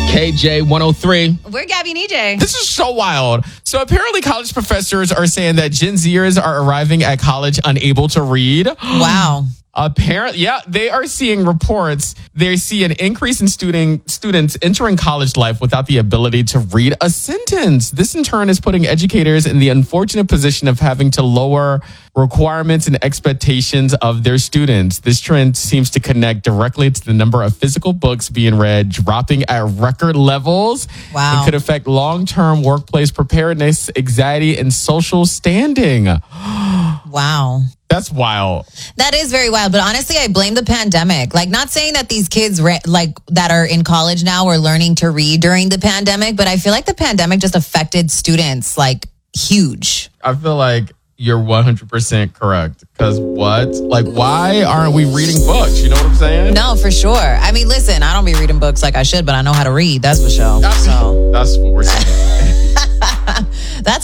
KJ 103. We're Gabby and EJ. This is so wild. So apparently college professors are saying that Gen Zers are arriving at college unable to read. Wow. Apparently, yeah, they are seeing reports. They see an increase in students entering college life without the ability to read a sentence. This in turn is putting educators in the unfortunate position of having to lower requirements and expectations of their students. This trend seems to connect directly to the number of physical books being read, dropping at record levels. Wow. It could affect long-term workplace preparedness, anxiety, and social standing. Wow. That's wild. That is very wild. But honestly, I blame the pandemic. Like, not saying that these kids that are in college now were learning to read during the pandemic, but I feel like the pandemic just affected students like huge. I feel like you're 100% correct. Because what? Like, why aren't we reading books? You know what I'm saying? No, for sure. I mean, listen, I don't be reading books like I should, but I know how to read. That's for sure. So That's what we're saying.